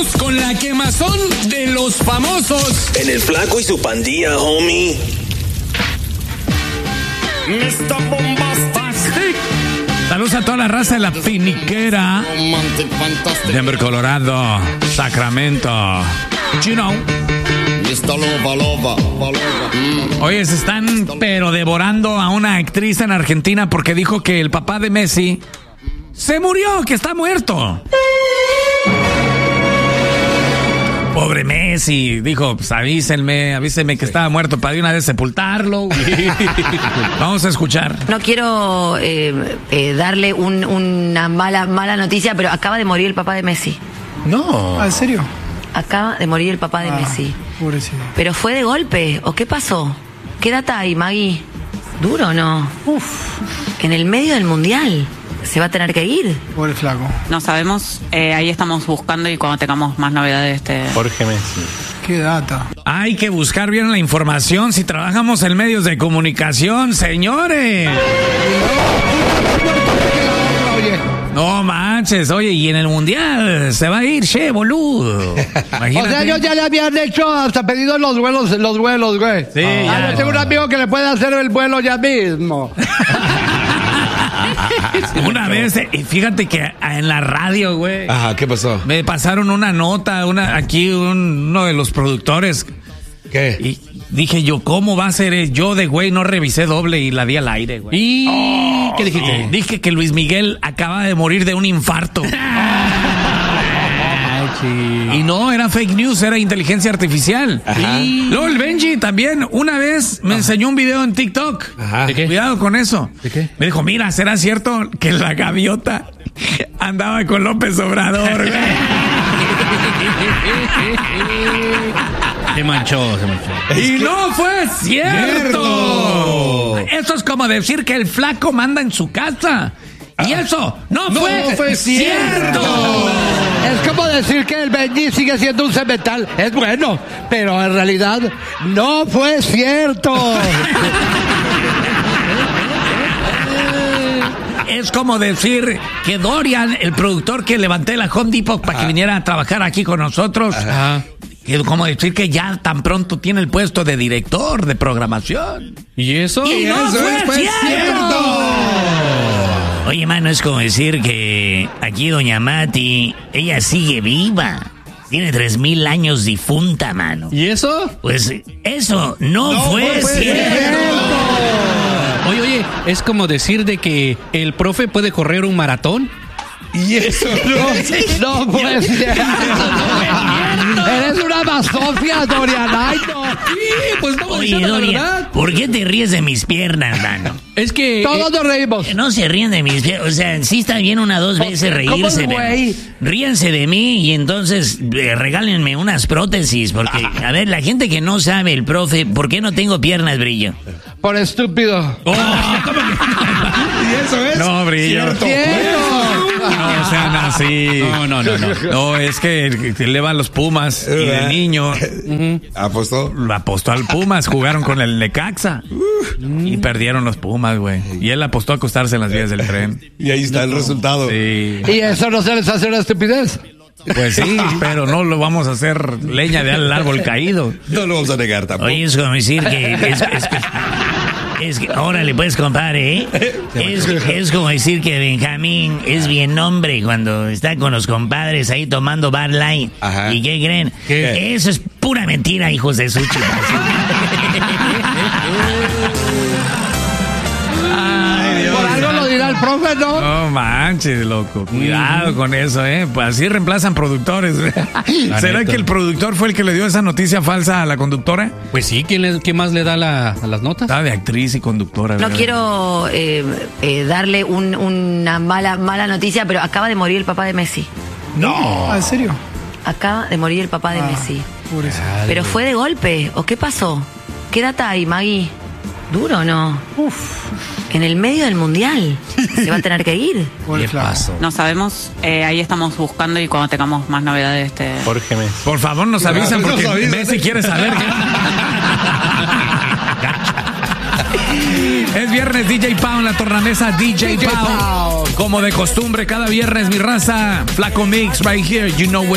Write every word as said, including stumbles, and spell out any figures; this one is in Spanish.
con la quemazón de los famosos. En el Flaco y su pandilla, homie. mister Bombastic. Saludos a toda la raza de la Finiquera, Denver, Colorado, Sacramento, you know. Oye, se están pero devorando a una actriz en Argentina porque dijo que el papá de Messi se murió, que está muerto. Pobre Messi, dijo, pues avísenme, avísenme que estaba muerto para de una vez sepultarlo. Vamos a escuchar. No quiero eh, eh, darle un, una mala, mala noticia, pero acaba de morir el papá de Messi. No. ¿En serio? Acaba de morir el papá de ah, Messi. Pobrecito. ¿Pero fue de golpe o qué pasó? ¿Qué data hay, Maggie? ¿Duro o no? Uf. En el medio del mundial. ¿Se va a tener que ir? Pobre flaco. No sabemos, eh, ahí estamos buscando y cuando tengamos más novedades este... Jorge Messi. Qué data. Hay que buscar bien la información si trabajamos en medios de comunicación, señores. No manches, oye, y en el mundial se va a ir, che, boludo. Imagínate. O sea, ellos ya le habían hecho hasta pedido los vuelos, los vuelos, güey. Sí, ah, ya. Yo tengo un amigo que le puede hacer el vuelo ya mismo. Una vez, eh, fíjate que en la radio, güey. Ajá, ¿qué pasó? Me pasaron una nota, una aquí un, uno de los productores. ¿Qué? Y dije yo, ¿cómo va a ser? Yo de güey no revisé doble y la di al aire, güey. ¿Y oh, qué dijiste? Sí. Dije que Luis Miguel acaba de morir de un infarto. Y no, era fake news, era inteligencia artificial. Ajá. Y luego el Benji también, una vez me Ajá. enseñó un video en TikTok. Ajá. ¿De qué? Cuidado con eso. ¿De qué? Me dijo, mira, ¿será cierto que la gaviota andaba con López Obrador, güey? Se manchó, se manchó. Y es no fue cierto. Mierda. Eso es como decir que el flaco manda en su casa. Y eso no, no fue, fue cierto. cierto. Es como decir que el Benji sigue siendo un cemental. Es bueno, pero en realidad no fue cierto. Es como decir que Dorian, el productor que levanté la Home Depot para que viniera a trabajar aquí con nosotros, Ajá. es como decir que ya tan pronto tiene el puesto de director de programación. ¿Y eso? Y, y no eso fue es, fue cierto. cierto. Oye, mano, es como decir que aquí doña Mati, ella sigue viva. Tiene tres mil años difunta, mano. ¿Y eso? Pues eso no, no fue, fue cierto. cierto. Oye, oye, es como decir de que el profe puede correr un maratón. Y eso no, no puede ser. Eres una basofia, Dorian. Ay, no. Sí, pues no. Oye, Dorian, ¿por qué te ríes de mis piernas, mano? Es que todos eh, nos reímos. No se ríen de mis piernas. O sea, sí está bien una dos veces reírse. ¿Cómo, güey? Ríanse de mí y entonces eh, regálenme unas prótesis. Porque, a ver, la gente que no sabe, el profe, ¿por qué no tengo piernas, Brillo? Por estúpido. Oh, ¿Y eso es? No, Brillo. No sean así. No, no, no, no. No, es que, que le van los Pumas y de niño uh-huh. apostó. Apostó al Pumas, jugaron con el Necaxa uh, y perdieron los Pumas, güey. Y él apostó a acostarse en las vías del tren. Y ahí está no, el resultado. Sí. ¿Y eso no se les hace una estupidez? Pues sí, pero no lo vamos a hacer leña del árbol caído. No lo vamos a negar tampoco. Oye, es como decir que... Es, es, es que, órale, pues, compadre, ¿eh? Es, es como decir que Benjamín es bien hombre cuando está con los compadres ahí tomando Bud Light. Ajá. ¿Y qué creen? ¿Qué? Eso es pura mentira, hijos de su chica. Ay, Dios. Por algo lo dirá el profe, ¿no? No manches, loco. Cuidado mm. con eso, ¿eh? Pues así reemplazan productores. ¿Será neta. que el productor fue el que le dio esa noticia falsa a la conductora? Pues sí, ¿quién, le, quién más le da la, a las notas? Ah, de actriz y conductora. No ¿verdad? quiero eh, eh, darle un, una mala, mala noticia, pero acaba de morir el papá de Messi. No. ¿En serio? Acaba de morir el papá de ah, Messi. Pobrecito. ¿Pero fue de golpe o qué pasó? ¿Qué data hay, Maggie? ¿Duro o no? Uf. En el medio del mundial. ¿Se va a tener que ir? ¿Qué pasó? No sabemos, eh, ahí estamos buscando y cuando tengamos más novedades este... Jorge Messi. Por favor, nos avisan porque nos avisan. Messi quiere saber que... Es viernes, D J Pau en la tornamesa, D J, D J Pau. Pau. Como de costumbre, cada viernes, mi raza, Flaco Mix, right here, you know what